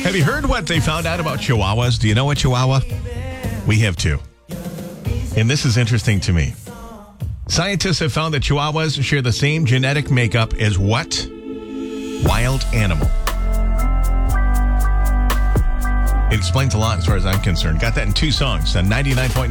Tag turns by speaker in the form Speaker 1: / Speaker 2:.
Speaker 1: Have you heard what they found out about Chihuahuas? Do you know a Chihuahua? We have two. And this is interesting to me. Scientists have found that Chihuahuas share the same genetic makeup as what? Wild animal. It explains a lot as far as I'm concerned. Got that in two songs on 99.9